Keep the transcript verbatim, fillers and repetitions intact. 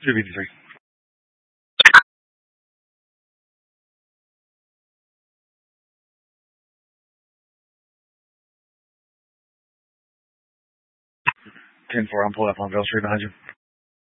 three fifty-three. ten four, I'm pulling up on Vale Street behind you.